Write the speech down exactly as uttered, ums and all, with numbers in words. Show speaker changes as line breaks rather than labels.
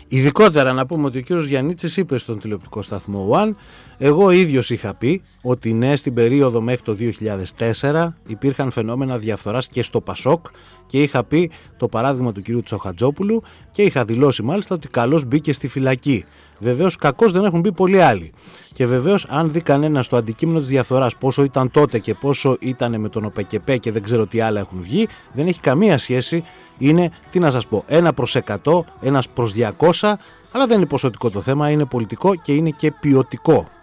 Ειδικότερα να πούμε ότι ο κύριος Γιαννίτσης είπε στον τηλεοπτικό σταθμό One, εγώ ίδιος είχα πει ότι ναι, στην περίοδο μέχρι το δύο χιλιάδες τέσσερα υπήρχαν φαινόμενα διαφθοράς και στο Πασόκ και είχα πει το παράδειγμα του κυρίου Τσοχατζόπουλου και είχα δηλώσει μάλιστα ότι καλώς μπήκε στη φυλακή. Βεβαίως κακώς δεν έχουν μπει πολλοί άλλοι. Και βεβαίως αν δει κανένα το αντικείμενο της διαφθοράς πόσο ήταν τότε και πόσο ήταν με τον ΟΠΕΚΕΠΕ και δεν ξέρω τι άλλα έχουν βγει, δεν έχει καμία σχέση. Είναι, τι να σας πω, ένα προς εκατό, ένας προς διακόσια, αλλά δεν είναι ποσοτικό το θέμα, είναι πολιτικό και είναι και ποιοτικό.